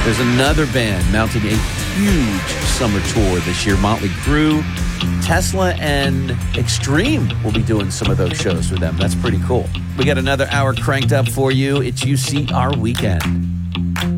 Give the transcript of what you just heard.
There's another band mounting a huge summer tour this year. Motley Crue, Tesla, and Extreme will be doing some of those shows with them. That's pretty cool. We got another hour cranked up for you. It's UCR Weekend.